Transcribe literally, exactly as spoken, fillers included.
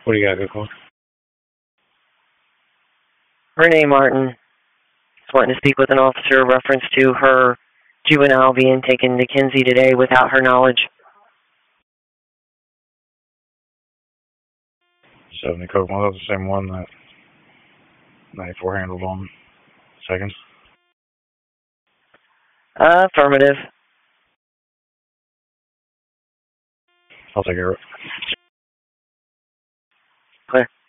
What do you got, good call? Renee Martin is wanting to speak with an officer in reference to her juvenile being taken to Kinsey today without her knowledge. seventy code one, that's the same one that ninety-four handled on seconds. Uh, affirmative. I'll take care of it. Clear.